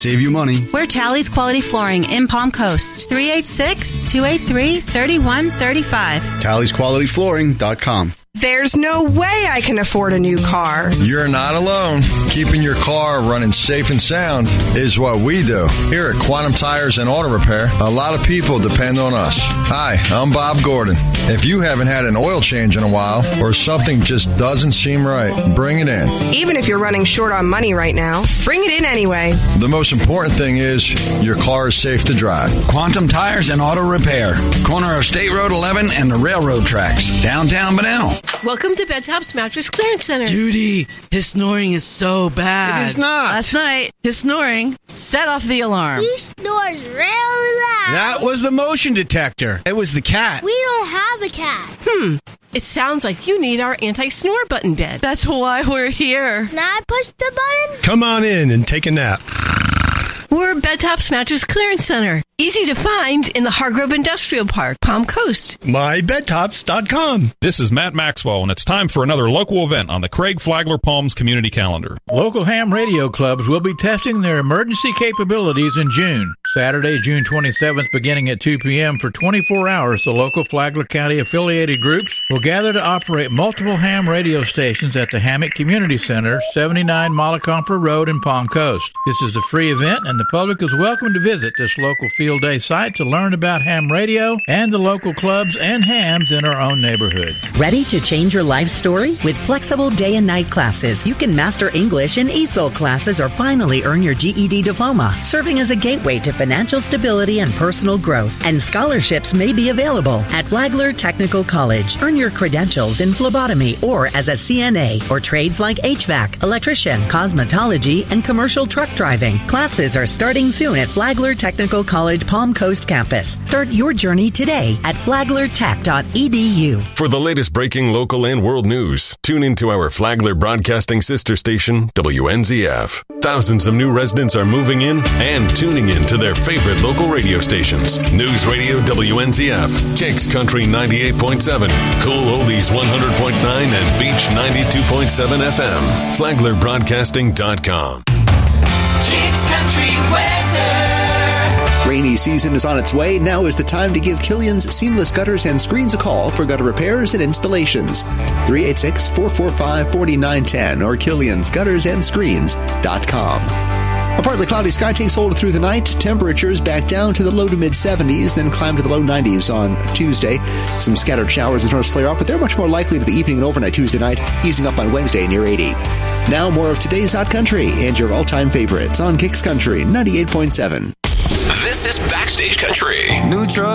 Save you money. We're Tally's Quality Flooring in Palm Coast. 386-283-3135. TallysQualityFlooring.com. There's no way I can afford a new car. You're not alone. Keeping your car running safe and sound is what we do. Here at Quantum Tires and Auto Repair, a lot of people depend on us. Hi, I'm Bob Gordon. If you haven't had an oil change in a while or something just doesn't seem right, bring it in. Even if you're running short on money right now, bring it in anyway. The most important thing is your car is safe to drive. Quantum Tires and Auto Repair. Corner of State Road 11 and the railroad tracks. Downtown Bunnell. Welcome to Bedtop's Mattress Clearance Center. Judy, his snoring is so bad. It is not. Last night, his snoring set off the alarm. He snores really loud. That was the motion detector. It was the cat. We don't have a cat. It sounds like you need our anti-snore button bed. That's why we're here. Can I push the button? Come on in and take a nap. We're Bedtop's Mattress Clearance Center. Easy to find in the Hargrove Industrial Park, Palm Coast. MyBedTops.com. This is Matt Maxwell, and it's time for another local event on the Craig Flagler Palms community calendar. Local ham radio clubs will be testing their emergency capabilities in June. Saturday, June 27th, beginning at 2 p.m. for 24 hours, the local Flagler County affiliated groups will gather to operate multiple ham radio stations at the Hammock Community Center, 79 Malacompra Road in Palm Coast. This is a free event, and the public is welcome to visit this local field day site to learn about ham radio and the local clubs and hams in our own neighborhood. Ready to change your life story? With flexible day and night classes, you can master English in ESOL classes or finally earn your GED diploma, serving as a gateway to financial stability and personal growth. And scholarships may be available at Flagler Technical College. Earn your credentials in phlebotomy or as a CNA or trades like HVAC, electrician, cosmetology, and commercial truck driving. Classes are starting soon at Flagler Technical College Palm Coast campus. Start your journey today at flaglertech.edu. For the latest breaking local and world news, tune into our Flagler Broadcasting sister station, WNZF. Thousands of new residents are moving in and tuning in to their favorite local radio stations. News Radio WNZF, Kicks Country 98.7, Cool Oldies 100.9, and Beach 92.7 FM. FlaglerBroadcasting.com. Kicks Country weather. Rainy season is on its way. Now is the time to give Killian's Seamless Gutters and Screens a call for gutter repairs and installations. 386-445-4910 or Killian'sGuttersAndScreens.com. A partly cloudy sky takes hold through the night. Temperatures back down to the low to mid 70s, then climb to the low 90s on Tuesday. Some scattered showers as north flare up, but they're much more likely to the evening and overnight Tuesday night, easing up on Wednesday near 80. Now more of today's Hot Country and your all-time favorites on Kicks Country 98.7. This is Backstage Country. New truck.